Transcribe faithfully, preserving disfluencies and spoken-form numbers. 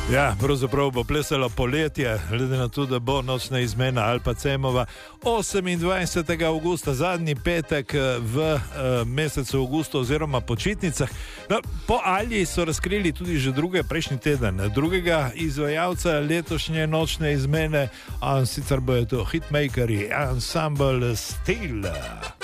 Ja, pravzaprav bo plesalo poletje, glede na to, da bo nočna izmena Alpa Cemova osemindvajsetega avgusta, zadnji petek v uh, mesecu avgustu oziroma počitnicah. No, po Alji so razkrili tudi že druge prejšnji teden, drugega izvajalca letošnje nočne izmene, a sicer bojo to hitmakeri, Ensemble Steel.